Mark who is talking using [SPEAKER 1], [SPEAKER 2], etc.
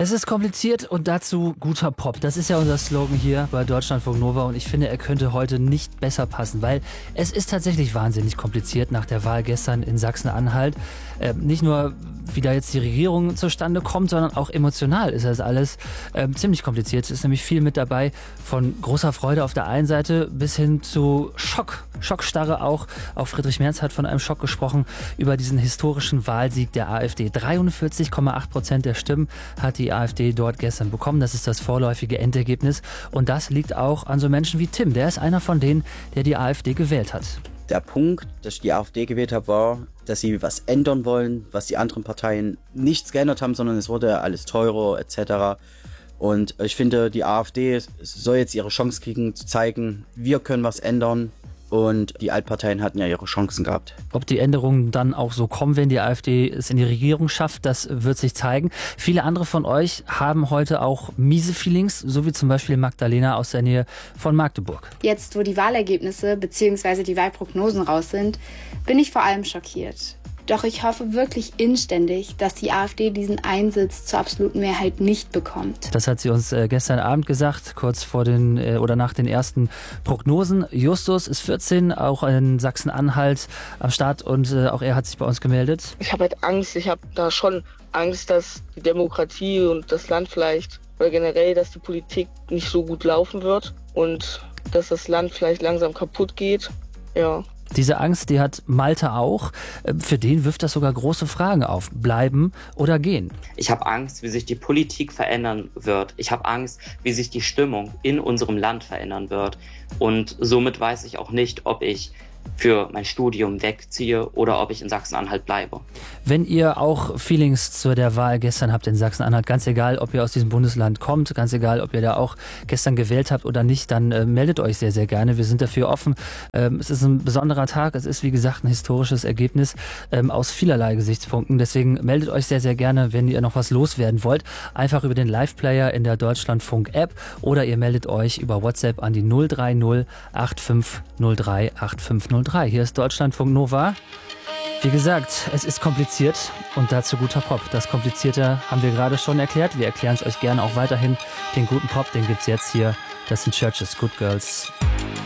[SPEAKER 1] Es ist kompliziert und dazu guter Pop. Das ist ja unser Slogan hier bei Deutschlandfunk Nova und ich finde, er könnte heute nicht besser passen, weil es ist tatsächlich wahnsinnig kompliziert nach der Wahl gestern in Sachsen-Anhalt. Nicht nur, wie da jetzt die Regierung zustande kommt, sondern auch emotional ist das alles ziemlich kompliziert. Es ist nämlich viel mit dabei, von großer Freude auf der einen Seite bis hin zu Schockstarre auch. Auch Friedrich Merz hat von einem Schock gesprochen über diesen historischen Wahlsieg der AfD. 43,8% der Stimmen hat die AfD dort gestern bekommen. Das ist das vorläufige Endergebnis. Und das liegt auch an so Menschen wie Tim. Der ist einer von denen, der die AfD gewählt hat.
[SPEAKER 2] Der Punkt, dass ich die AfD gewählt habe, war, dass sie was ändern wollen, was die anderen Parteien nichts geändert haben, sondern es wurde alles teurer etc. Und ich finde, die AfD soll jetzt ihre Chance kriegen, zu zeigen, wir können was ändern. Und die Altparteien hatten ja ihre Chancen gehabt.
[SPEAKER 1] Ob die Änderungen dann auch so kommen, wenn die AfD es in die Regierung schafft, das wird sich zeigen. Viele andere von euch haben heute auch miese Feelings, so wie zum Beispiel Magdalena aus der Nähe von Magdeburg.
[SPEAKER 3] Jetzt, wo die Wahlergebnisse bzw. die Wahlprognosen raus sind, bin ich vor allem schockiert. Doch ich hoffe wirklich inständig, dass die AfD diesen Einsitz zur absoluten Mehrheit nicht bekommt.
[SPEAKER 1] Das hat sie uns gestern Abend gesagt, kurz vor den oder nach den ersten Prognosen. Justus ist 14, auch in Sachsen-Anhalt am Start und auch er hat sich bei uns gemeldet.
[SPEAKER 4] Ich habe halt Angst, ich habe da schon Angst, dass die Demokratie und das Land vielleicht oder generell, dass die Politik nicht so gut laufen wird und dass das Land vielleicht langsam kaputt geht. Ja.
[SPEAKER 1] Diese Angst, die hat Malte auch. Für den wirft das sogar große Fragen auf. Bleiben oder gehen?
[SPEAKER 5] Ich habe Angst, wie sich die Politik verändern wird. Ich habe Angst, wie sich die Stimmung in unserem Land verändern wird. Und somit weiß ich auch nicht, ob ich für mein Studium wegziehe oder ob ich in Sachsen-Anhalt bleibe.
[SPEAKER 1] Wenn ihr auch Feelings zu der Wahl gestern habt in Sachsen-Anhalt, ganz egal, ob ihr aus diesem Bundesland kommt, ganz egal, ob ihr da auch gestern gewählt habt oder nicht, dann meldet euch sehr, sehr gerne. Wir sind dafür offen. Es ist ein besonderer Tag. Es ist, wie gesagt, ein historisches Ergebnis aus vielerlei Gesichtspunkten. Deswegen meldet euch sehr, sehr gerne, wenn ihr noch was loswerden wollt. Einfach über den Live-Player in der Deutschlandfunk-App oder ihr meldet euch über WhatsApp an die 030 8503 8503. Hier ist Deutschlandfunk Nova. Wie gesagt, es ist kompliziert und dazu guter Pop. Das Komplizierte haben wir gerade schon erklärt. Wir erklären es euch gerne auch weiterhin. Den guten Pop, den gibt's jetzt hier. Das sind Churches, Good Girls.